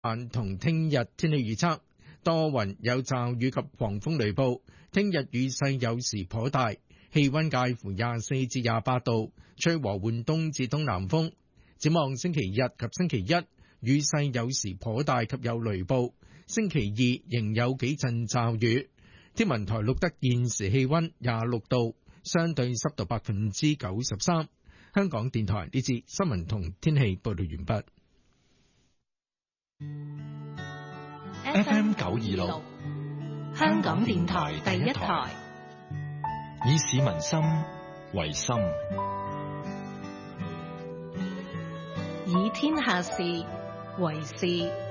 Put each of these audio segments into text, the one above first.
同聽日天氣預測，多雲有驟雨及狂風雷暴，聽日雨勢有時頗大，氣溫介乎24至28度，吹和緩東至東南風。展望星期日及星期一，雨勢有時頗大及有雷暴，星期二仍有幾陣驟雨。天文台錄得現時氣溫26度，相對濕度93%。香港電台呢節新聞同天氣報道完畢。 FM 926，香港電台第一台，以市民心為心， 以天下事為事。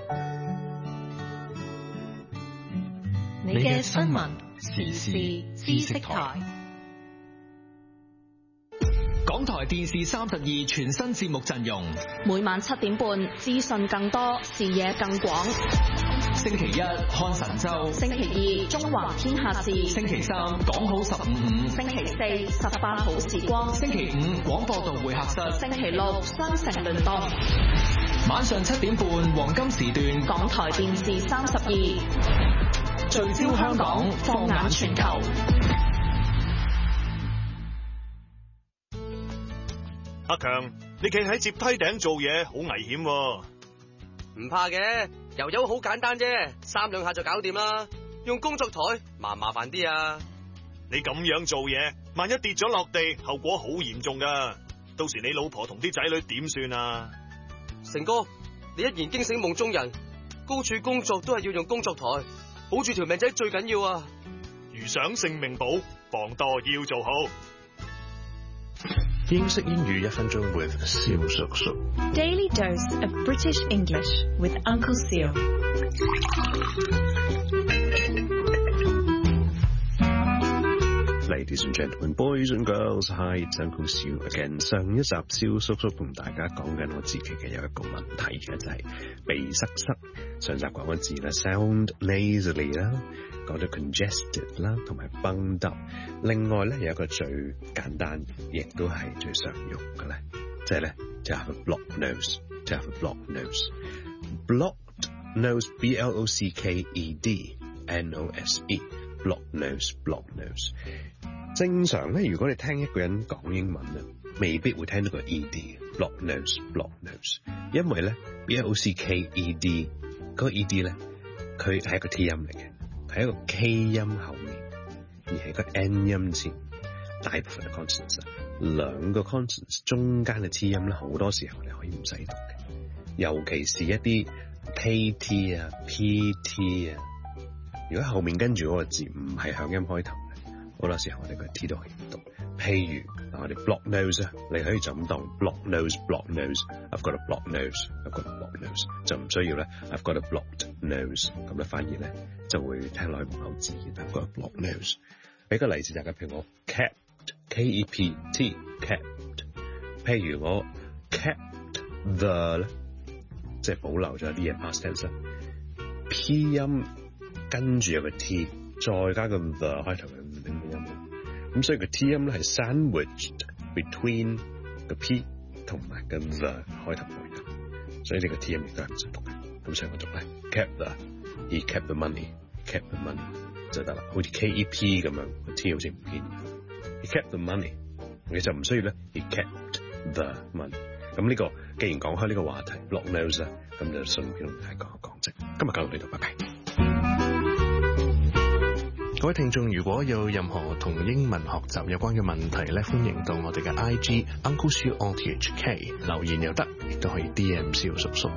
你嘅新聞時事知識台。 港台電視32全新節目陣容， 每晚7點半，資訊更多，視野更廣。 星期一看神州， 星期二中華天下事， 星期三講好155， 星期四18好時光， 星期五廣播道會客室， 星期六雙城聯動。 晚上7點半黃金時段， 港台電視32， 聚焦香港，放眼全球。 阿強，你企喺接梯頂做嘢好危險喎。 唔怕嘅，油油好簡單啫，3兩下就搞掂啦。用工作台麻煩啲啊。 你咁樣做嘢，萬一跌咗落地，後果好嚴重噶。到時你老婆同啲仔女點算啊？ 成哥，你一言驚醒夢中人，高處工作都係要用工作台，保住條命仔最緊要啊。 如想性命保，防墮要做好。 英式英語1分鐘 with 蕭叔叔。 Daily dose of British English with Uncle Seal。 Ladies and gentlemen, boys and girls, hi, it's Uncle Seal again。上一集蕭叔叔同大家講緊我自己嘅有一個問題嘅，就係鼻塞。上集講嘅字啦 ，sound nasally 啦，講到 congested 啦，同埋 bunged up。另外咧有一個最簡單，亦都係最常用嘅咧，即係咧就係 blocked nose， 就係 blocked nose。blocked nose blocked nose，blocked nose。正常咧，如果你聽一個人講英文咧，未必會聽到個 ed，blocked nose，因為咧 blocked 嗰個 ed 咧，佢係一個 t 音嚟嘅，係一個 k 音後面，而係個 n 音前，大部分嘅 consonants， 兩個 consonants 中間嘅 t 音咧，好多時候你可以唔使讀嘅，尤其是一啲 kt 啊、pt 啊，如果後面跟住嗰個字唔係響音開頭嘅，好多時候我哋個 t 都可以唔讀。譬如我哋 block nose 啊，你可以就咁當 block nose。I've got a block nose，I've got a block nose， 就唔需要咧 I've got a blocked nose， 咁咧反而咧就會聽落去唔好自然。I've got a block nose。俾個例子大家，譬如我 kept K-E-P-T kept， 譬如我 kept the 咧，即係保留咗啲嘢 past tense，P 音跟住有個 T， 再加個 the 開頭嘅音，咁所以個 T 音咧係 sandwiched between 個 P 同埋個 the 開頭嘅音，所以呢個 T 音亦都係唔使讀嘅。咁所以我讀咧 kept the，he kept the money，kept the money 就得啦，好似 K-E-P 咁樣，個 T 好似唔見，he kept the money， 你就唔需要咧 he kept the money。咁呢個既然講開呢個話題 block nose 啦，咁就順便同大家講一講啫。今日講到呢度，拜拜。各位聽眾，如果有任何同英文學習有關嘅問題咧，歡迎到我哋嘅 IG Uncle Seal RTHK 留言又得，亦都可以 DM 蕭叔叔。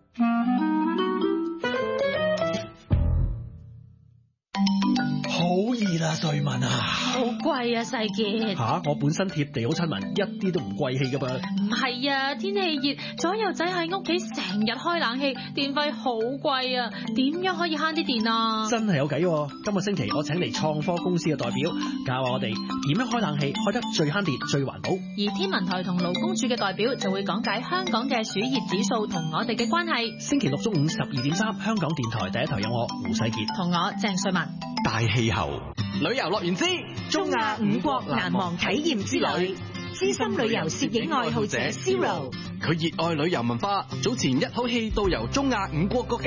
好熱啦，瑞文啊！ 好貴啊，世傑。 吓，我本身貼地好親民，一啲都唔貴氣噶噃。 唔係啊，天氣熱，左右仔喺屋企成日開冷氣，電費好貴啊，點樣可以慳啲電啊？ 真係有計喎！今個星期我請嚟創科公司嘅代表，教下我哋點樣開冷氣，開得最慳電、最環保。 而天文台同勞工處嘅代表就會講解香港嘅暑熱指數同我哋嘅關係。 星期六中午12.3，香港電台第一台有我胡世傑同我鄭瑞文。 大氣候旅遊樂園之中亞5國難忘體驗之旅，資深旅遊攝影愛好者 Zero， 佢熱愛旅遊文化，早前一口氣導遊中亞5國國家。